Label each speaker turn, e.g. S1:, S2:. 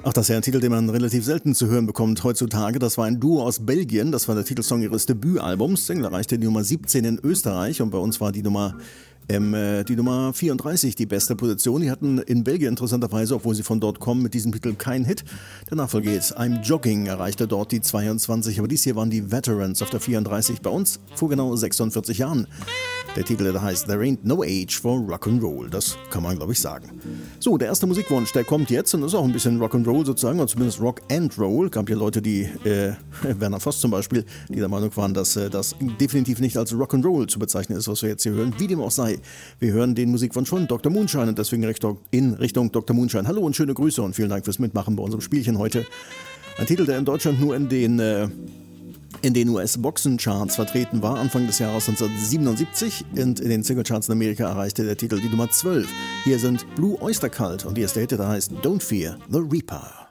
S1: Ach, das ist ja ein Titel, den man relativ selten zu hören bekommt heutzutage. Das war ein Duo aus Belgien, das war der Titelsong ihres Debütalbums. Single erreichte die Nummer 17 in Österreich und bei uns war die Nummer 34 die beste Position. Die hatten in Belgien interessanterweise, obwohl sie von dort kommen, mit diesem Titel keinen Hit. Der Nachfolger jetzt I'm Jogging erreichte dort die 22, aber dies hier waren die Veterans auf der 34 bei uns vor genau 46 Jahren. Der Titel, der heißt There Ain't No Age for Rock'n'Roll. Das kann man, glaube ich, sagen. So, der erste Musikwunsch, der kommt jetzt und das ist auch ein bisschen Rock'n'Roll sozusagen, oder zumindest Rock and Roll. Gab ja Leute, die, Werner Voss zum Beispiel, die der Meinung waren, dass das definitiv nicht als Rock'n'Roll zu bezeichnen ist, was wir jetzt hier hören. Wie dem auch sei, wir hören den Musikwunsch von Dr. Moonshine und deswegen in Richtung Dr. Moonshine. Hallo und schöne Grüße und vielen Dank fürs Mitmachen bei unserem Spielchen heute. Ein Titel, der in Deutschland nur in den US-Boxencharts vertreten war, Anfang des Jahres 1977 und in den Singlecharts in Amerika erreichte der Titel die Nummer 12. Hier sind Blue Oyster Cult und hier ist der Hit, der heißt Don't Fear the Reaper.